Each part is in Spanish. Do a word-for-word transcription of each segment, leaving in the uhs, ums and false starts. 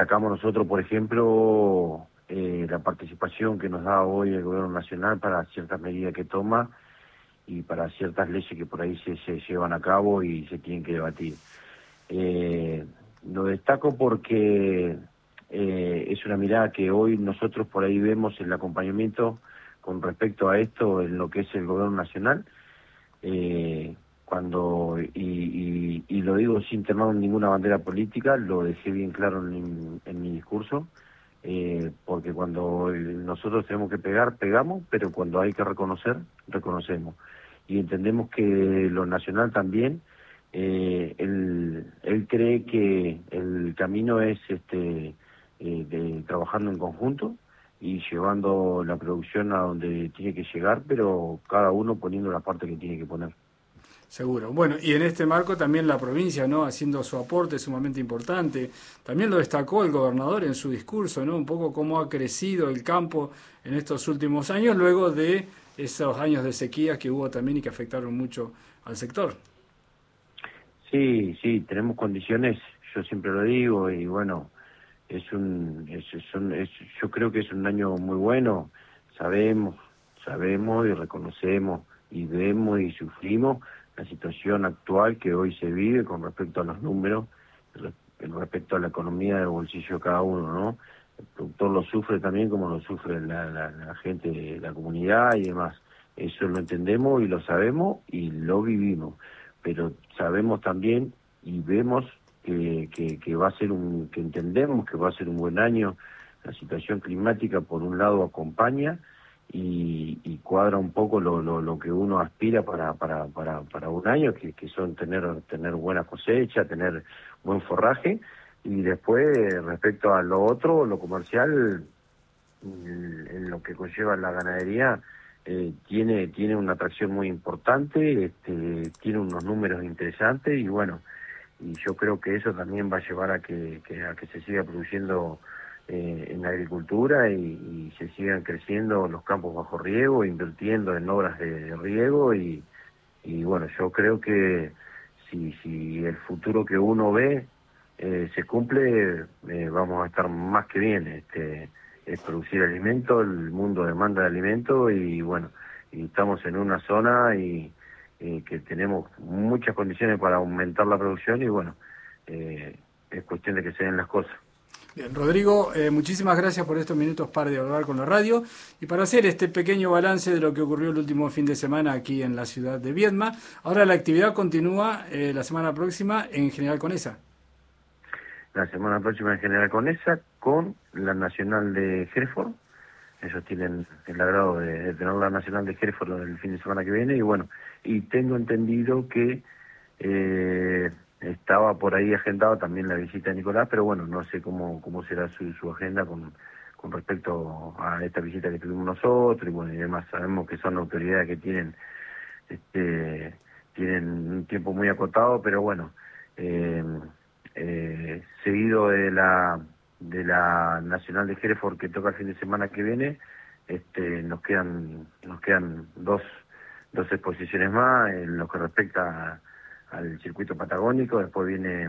destacamos nosotros, por ejemplo, eh, la participación que nos da hoy el Gobierno Nacional para ciertas medidas que toma y para ciertas leyes que por ahí se, se llevan a cabo y se tienen que debatir. Eh, lo destaco porque eh, es una mirada que hoy nosotros por ahí vemos el acompañamiento con respecto a esto en lo que es el Gobierno Nacional, eh, cuando y, y, y lo digo sin tomar ninguna bandera política, lo dejé bien claro en, en mi discurso, eh, porque cuando nosotros tenemos que pegar, pegamos, pero cuando hay que reconocer, reconocemos. Y entendemos que lo nacional también, eh, él, él cree que el camino es este eh, de trabajando en conjunto y llevando la producción a donde tiene que llegar, pero cada uno poniendo la parte que tiene que poner. Seguro. Bueno, y en este marco también la provincia, ¿no?, haciendo su aporte sumamente importante. También lo destacó el gobernador en su discurso, ¿no?, un poco cómo ha crecido el campo en estos últimos años, luego de esos años de sequía que hubo también y que afectaron mucho al sector. Sí, sí, tenemos condiciones, yo siempre lo digo, y bueno, es un, es, es un es, yo creo que es un año muy bueno, sabemos, sabemos y reconocemos y vemos y sufrimos la situación actual que hoy se vive con respecto a los números, con respecto a la economía del bolsillo de cada uno, ¿no? El productor lo sufre también como lo sufre la, la, la gente de la comunidad y demás. Eso lo entendemos y lo sabemos y lo vivimos, pero sabemos también y vemos que, que, que va a ser un, que entendemos que va a ser un buen año. La situación climática por un lado acompaña y, y cuadra un poco lo, lo, lo que uno aspira para, para, para, para un año, que, que son tener, tener buena cosecha, tener buen forraje, y después respecto a lo otro, lo comercial, en lo que conlleva la ganadería, eh, tiene, tiene una atracción muy importante, este, tiene unos números interesantes y bueno, y yo creo que eso también va a llevar a que, que, a que se siga produciendo Eh, en la agricultura y, y se sigan creciendo los campos bajo riego, invirtiendo en obras de, de riego y, y bueno, yo creo que si, si el futuro que uno ve eh, se cumple, eh, vamos a estar más que bien. Este, es producir alimento, el mundo demanda de alimento y bueno, y estamos en una zona y, y que tenemos muchas condiciones para aumentar la producción y bueno, eh, es cuestión de que se den las cosas. Bien, Rodrigo, eh, muchísimas gracias por estos minutos para dialogar con la radio y para hacer este pequeño balance de lo que ocurrió el último fin de semana aquí en la ciudad de Viedma. Ahora la actividad continúa eh, la semana próxima en General Conesa. La semana próxima en General Conesa con la Nacional de Hereford. Ellos tienen el agrado de, de tener la Nacional de Hereford el fin de semana que viene y bueno, y tengo entendido que eh, estaba por ahí agendado también la visita de Nicolás, pero bueno, no sé cómo cómo será su, su agenda con, con respecto a esta visita que tuvimos nosotros y bueno, y demás. Sabemos que son autoridades que tienen este tienen un tiempo muy acotado, pero bueno, eh, eh, seguido de la de la Nacional de Hereford que toca el fin de semana que viene, este nos quedan nos quedan dos dos exposiciones más en lo que respecta a al circuito patagónico, después viene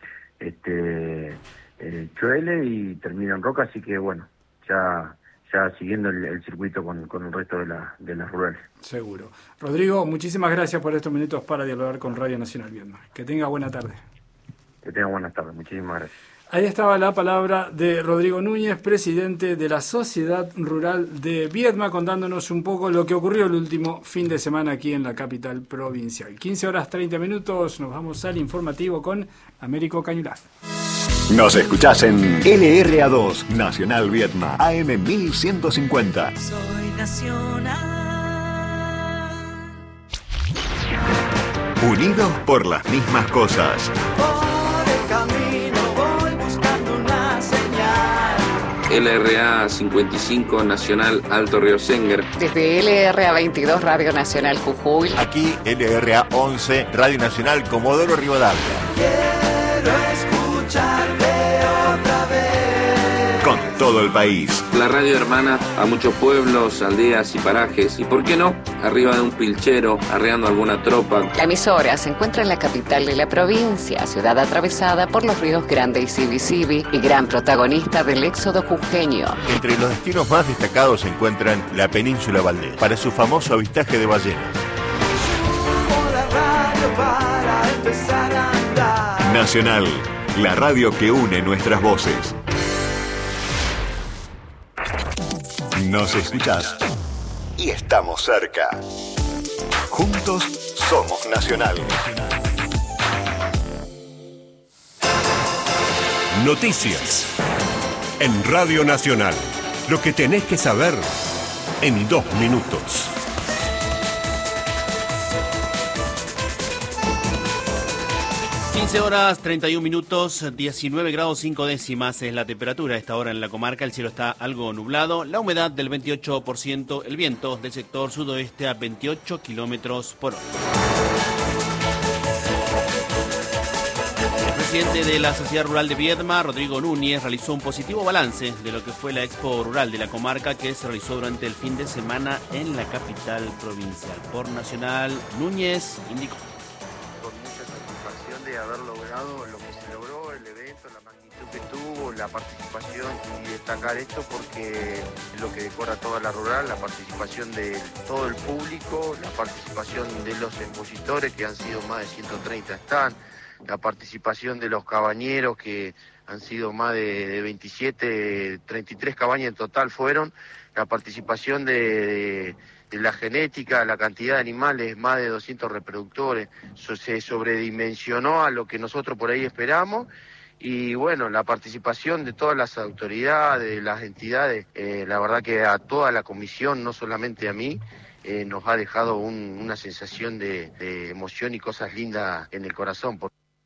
este el Choele y termina en Roca, así que bueno, ya ya siguiendo el, el circuito con, con el resto de, la, de las rurales. Seguro. Rodrigo, muchísimas gracias por estos minutos para dialogar con Radio Nacional Viedma. Que tenga buena tarde. Que tenga buenas tardes, muchísimas gracias. Ahí estaba la palabra de Rodrigo Núñez, presidente de la Sociedad Rural de Viedma, contándonos un poco lo que ocurrió el último fin de semana aquí en la capital provincial. quince horas treinta minutos, nos vamos al informativo con Américo Cañulaz. Nos escuchás en L R A dos, Nacional Viedma, A M mil ciento cincuenta. Soy nacional. Unidos por las mismas cosas. L R A cincuenta y cinco Nacional Alto Río Sénger. Desde L R A veintidós Radio Nacional Jujuy. Aquí L R A once Radio Nacional Comodoro Rivadavia. Quiero escucharte otra vez. Con todo todo el país. La radio hermana a muchos pueblos, aldeas y parajes. Y por qué no, arriba de un pilchero, arreando alguna tropa. La emisora se encuentra en la capital de la provincia, ciudad atravesada por los ríos Grande y Sibisibi y gran protagonista del éxodo jujeño. Entre los destinos más destacados se encuentran la península Valdés, para su famoso avistaje de ballenas. Nacional, la radio que une nuestras voces. Nos escuchás y estamos cerca. Juntos somos Nacional. Noticias en Radio Nacional. Lo que tenés que saber en dos minutos. quince horas, treinta y un minutos, diecinueve grados cinco décimas es la temperatura a esta hora en la comarca. El cielo está algo nublado, la humedad del veintiocho por ciento, el viento del sector sudoeste a veintiocho kilómetros por hora. El presidente de la Sociedad Rural de Viedma, Rodrigo Núñez, realizó un positivo balance de lo que fue la Expo Rural de la comarca que se realizó durante el fin de semana en la capital provincial. Por Nacional, Núñez indicó. De haber logrado lo que se logró, el evento, la magnitud que tuvo, la participación, y destacar esto porque es lo que decora toda la rural, la participación de todo el público, la participación de los expositores, que han sido más de ciento treinta están, la participación de los cabañeros, que han sido más de, de veintisiete, treinta y tres cabañas en total fueron, la participación de, de de la genética, la cantidad de animales, más de doscientos reproductores, so, se sobredimensionó a lo que nosotros por ahí esperamos, y bueno, la participación de todas las autoridades, de las entidades, eh, la verdad que a toda la comisión, no solamente a mí, eh, nos ha dejado un, una sensación de, de emoción y cosas lindas en el corazón.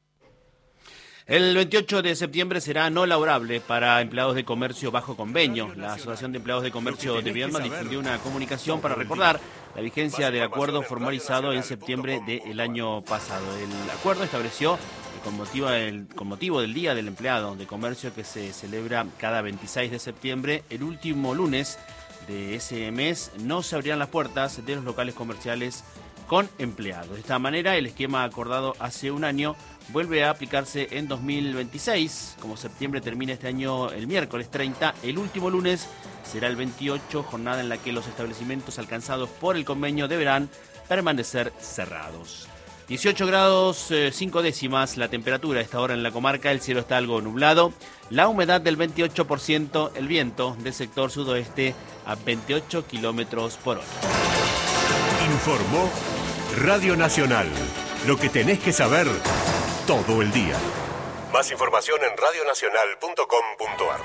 El veintiocho de septiembre será no laborable para empleados de comercio bajo convenio. La Asociación de Empleados de Comercio de Viedma difundió una comunicación para recordar la vigencia del acuerdo formalizado en septiembre del año pasado. El acuerdo estableció que con motivo, del, con motivo del Día del Empleado de Comercio, que se celebra cada veintiséis de septiembre, el último lunes de ese mes no se abrirán las puertas de los locales comerciales con empleados. De esta manera, el esquema acordado hace un año vuelve a aplicarse en dos mil veintiséis. Como septiembre termina este año el miércoles treinta, el último lunes será el veintiocho, jornada en la que los establecimientos alcanzados por el convenio deberán permanecer cerrados. dieciocho grados cinco décimas la temperatura a esta hora en la comarca, el cielo está algo nublado, la humedad del veintiocho por ciento, el viento del sector sudoeste a veintiocho kilómetros por hora. Informó Radio Nacional. Lo que tenés que saber todo el día. Más información en radio nacional punto com punto a r.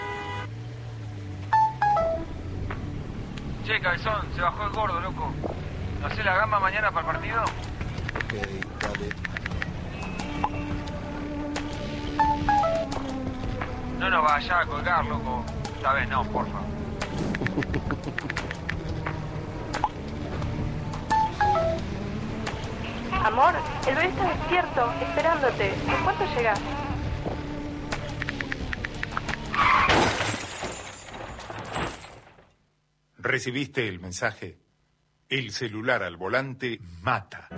Che, cabezón, se bajó el gordo, loco. ¿No hacés la gamba mañana para el partido? Ok, dale. No nos vayas a colgar, loco. Esta vez no, porfa. Amor, el bebé está despierto, esperándote. ¿En cuánto llegás? ¿Recibiste el mensaje? El celular al volante mata.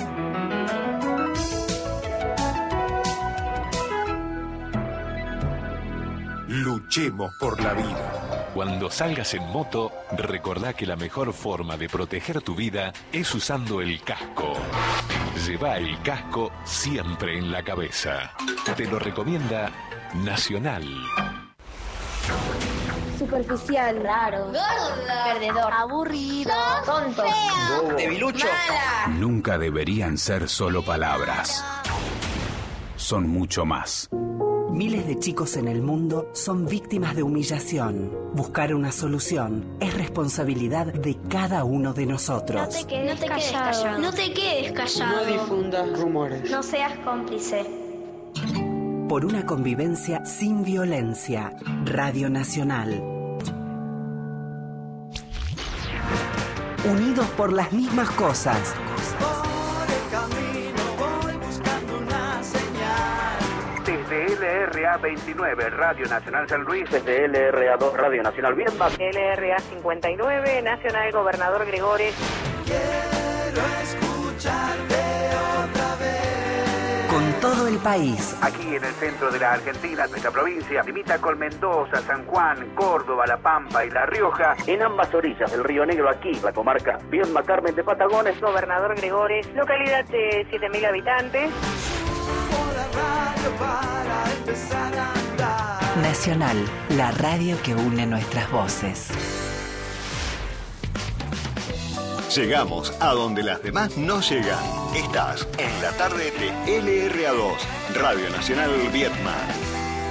Luchemos por la vida. Cuando salgas en moto, recordá que la mejor forma de proteger tu vida es usando el casco. Lleva el casco siempre en la cabeza. Te lo recomienda Nacional. Superficial, raro, gorda, perdedor, aburrido, tonto, fea, debilucho. Mala. Nunca deberían ser solo palabras. Son mucho más. Miles de chicos en el mundo son víctimas de humillación. Buscar una solución es responsabilidad de cada uno de nosotros. No te quedes, no te quedes callado. callado. No te quedes callado. No difundas rumores. No seas cómplice. Por una convivencia sin violencia. Radio Nacional. Unidos por las mismas cosas. Desde L R A veintinueve, Radio Nacional San Luis. Desde L R A dos, Radio Nacional Viedma. L R A cincuenta y nueve, Nacional Gobernador Gregores. Quiero escucharte otra vez. Con todo el país. Aquí en el centro de la Argentina, nuestra provincia, limita con Mendoza, San Juan, Córdoba, La Pampa y La Rioja. En ambas orillas del Río Negro, aquí, la comarca Viedma Carmen de Patagones. Gobernador Gregores, localidad de siete mil habitantes. Para empezar a andar. Nacional, la radio que une nuestras voces. Llegamos a donde las demás no llegan. Estás en la tarde de L R A dos, Radio Nacional Viedma.